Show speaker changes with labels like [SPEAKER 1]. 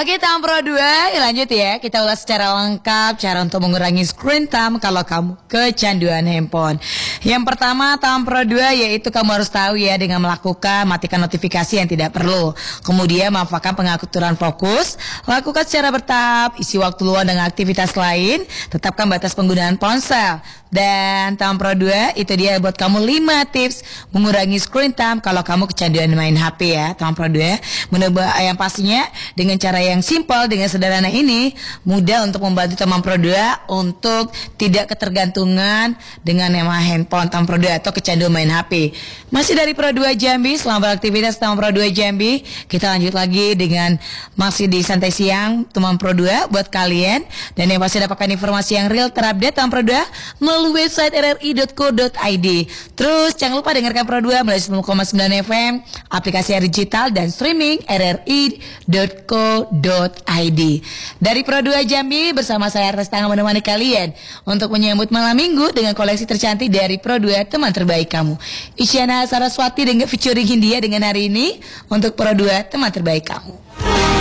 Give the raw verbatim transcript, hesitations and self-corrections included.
[SPEAKER 1] Oke, tahap Pro dua, lanjut ya. Kita ulas secara lengkap cara untuk mengurangi screen time kalau kamu kecanduan handphone. Yang pertama, tahap Pro dua yaitu kamu harus tahu ya dengan melakukan matikan notifikasi yang tidak perlu. Kemudian manfaatkan pengaturan fokus, lakukan secara bertahap, isi waktu luang dengan aktivitas lain, tetapkan batas penggunaan ponsel. Dan tahap Pro dua itu dia buat kamu lima tips mengurangi screen time kalau kamu kecanduan main H P ya. Tahap Pro dua mencoba yang pastinya dengan cara yang simpel, dengan sederhana ini mudah untuk membantu teman Pro dua untuk tidak ketergantungan dengan nama handphone teman Pro dua atau kecanduan main H P. Masih dari Pro dua Jambi, selamat beraktivitas teman Pro dua Jambi. Kita lanjut lagi dengan masih di Santai Siang teman Pro dua buat kalian, dan yang pasti dapatkan informasi yang real terupdate teman Pro dua melalui website r r i dot co dot i d. Terus jangan lupa dengarkan Pro dua melalui sembilan koma sembilan F M, aplikasi digital dan streaming r r i dot co dot i d. Dari Pro dua Jambi bersama saya Restanga menemani kalian untuk menyambut malam minggu dengan koleksi tercantik dari Pro dua, teman terbaik kamu. Isyana Saraswati dengan featuring Hindia dengan hari ini untuk Pro dua, teman terbaik kamu.